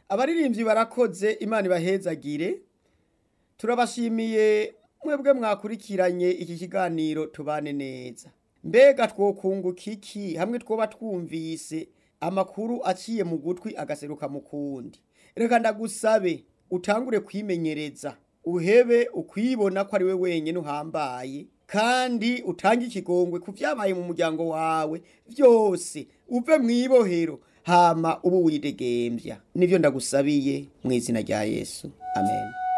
Abaririmbyi barakoze, Imana ibahezagire. Turabashimiye mwebwe mwakurikiranye iki kiganiro tubane neza. Mbega twokunguka iki hamwe twoba twumvise amakuru aciye mu gutwi agaseruka mu kundi? Reka ndagusabe utangure kwimenyereza, uhebe ukwibona ko ari we wenyene uhambaye, kandi utange ikigongwe ku vyabaye mu muryango wawe vyose, uve mw'ibohero hama ubu widegemvya. Nivyo ndagusabiye mw'izina rya Yesu, amen.